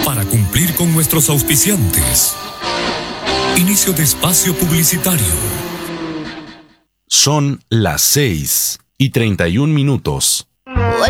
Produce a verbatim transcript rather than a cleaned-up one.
Para cumplir con nuestros auspiciantes. Inicio de espacio publicitario. Son las seis y treinta y un minutos.